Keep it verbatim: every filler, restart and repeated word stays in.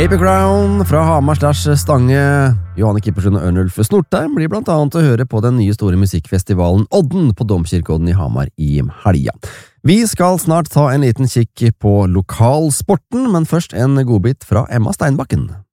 Paper Crown fra Hamar slash Stange. Johanne Kippersund og Ørnulf Snortheim blir blant annet å høre på den nye store musikkfestivalen Odden på Domkirkeodden i Hamar i helga. Vi skal snart ta en liten kikk på lokalsporten, men først en godbit fra Emma Steinbakken.